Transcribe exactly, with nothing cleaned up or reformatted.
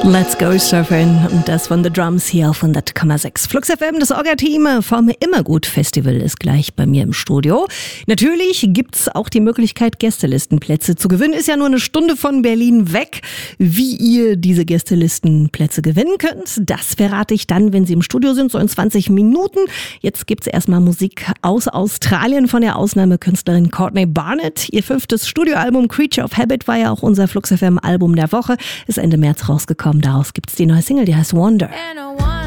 Let's go surfen und das von The Drums hier auf hundert Komma sechs. Flux F M, das Orga-Team vom Immergut Festival ist gleich bei mir im Studio. Natürlich gibt's auch die Möglichkeit, Gästelistenplätze zu gewinnen. Ist ja nur eine Stunde von Berlin weg. Wie ihr diese Gästelistenplätze gewinnen könnt, das verrate ich dann, wenn sie im Studio sind, so in zwanzig Minuten. Jetzt gibt's erstmal Musik aus Australien von der Ausnahmekünstlerin Courtney Barnett. Ihr fünftes Studioalbum Creature of Habit war ja auch unser Flux F M Album der Woche. Ist Ende März rausgekommen. Daraus gibt's die neue Single, die heißt Wonder.